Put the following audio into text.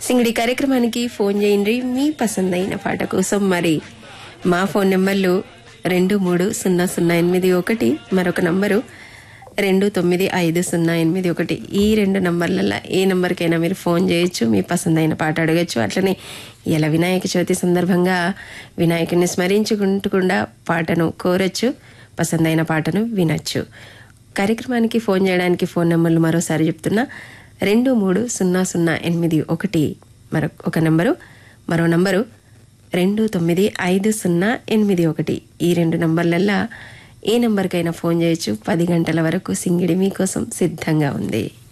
సింగిడి కార్యక్రమానికి ఫోన్ చేయండి మీ పసందైన పాట కోసం. మరి మా ఫోన్ నెంబర్లు 230081, మరొక నంబరు 295081. ఈ 2 నంబర్లలో ఏ నంబర్కైనా మీరు ఫోన్ చేయొచ్చు, మీ పసందైన పాట అడగచ్చు. అట్లనే ఇలా వినాయక చవితి సందర్భంగా వినాయకుడిని స్మరించుకుంటూ పాటను కోరచ్చు, పసందైన పాటను వినొచ్చు. కార్యక్రమానికి ఫోన్ చేయడానికి ఫోన్ నెంబర్లు మరోసారి చెప్తున్నా, 230081 మరొక నంబరు, మరో నంబరు 295081. ఈ 2 నంబర్లల్లో ఏ నంబర్కైనా ఫోన్ చేయొచ్చు. 10 గంటల వరకు సింగిడి మీకోసం సిద్ధంగా ఉంది.